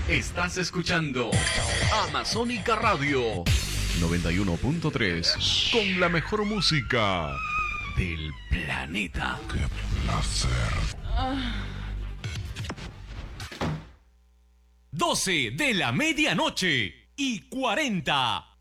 Estás escuchando Amazónica Radio 91.3 con la mejor música del planeta. ¡Qué placer! 12 de la medianoche y 40